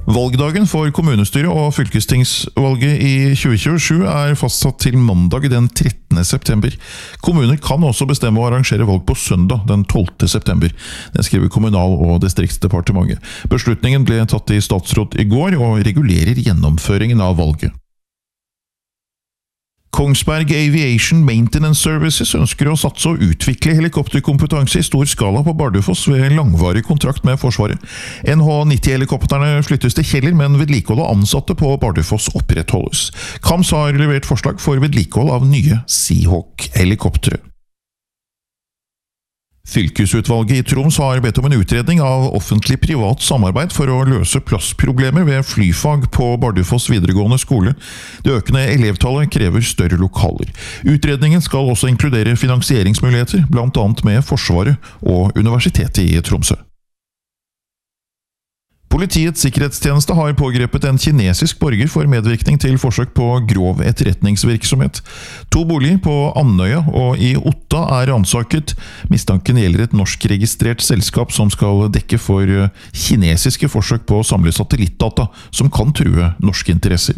Valgdagen for kommunestyre- og fylkestingsvalget i 2027 fastsatt til mandag den 13. september. Kommuner kan også bestemme å arrangere valg på søndag den 12. september. Det skriver Kommunal- og distriktsdepartementet. Beslutningen ble tatt i statsråd i går og regulerer gjennomføringen av valget. Kongsberg Aviation Maintenance Services ønsker å satse og utvikle helikopterkompetanse i stor skala på Bardufoss ved langvarig kontrakt med Forsvaret. NH90-helikopterne flyttes til Kjeller, men vedlikehold av ansatte på Bardufoss opprettholdes. KAMS har levert forslag for vedlikehold av nye Seahawk-helikoptere. Fylkesutvalget i Troms har bedt om en utredning av offentlig-privat samarbeid for å løse plassproblemer ved flyfag på Bardufoss videregående skole. Det økende elevtallet krever større lokaler. Utredningen skal også inkludere finansieringsmuligheter, blant annet med Forsvaret og Universitetet i Tromsø. Politiets sikkerhetstjeneste har pågrepet en kinesisk borger for medvirkning til forsøk på grov etterretningsvirksomhet. 2 boliger på Andøya og i Otta ransaket. Mistanken gjelder et norskregistrert selskap som skal dekke for kinesiske forsøk på å samle satellittdata som kan true norske interesser.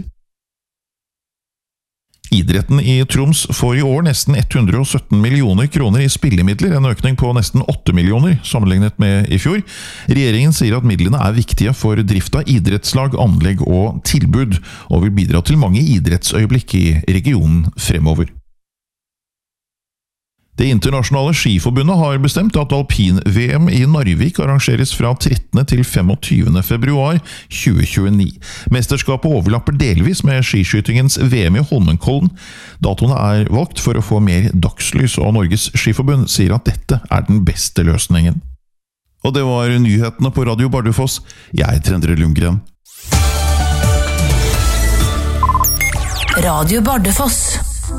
Idretten i Troms får i år nesten 117 millioner kroner i spillemidler, en økning på nesten 8 millioner sammenlignet med i fjor. Regjeringen sier at midlene viktige for drift av idrettslag, anlegg og tilbud, og vil bidra til mange idrettsøyeblikk i regionen fremover. Det internasjonale skiforbundet har bestemt at alpin-VM i Narvik arrangeres fra 13. til 25. februar 2029. Mesterskapet overlapper delvis med skiskytingens VM i Holmenkollen. Datoene valgt for å få mer dagslys, og Norges Skiforbund sier at dette den beste løsningen. Og det var nyhetene på Radio Bardufoss. Jeg heter Endre Lundgren. Radio Bardufoss.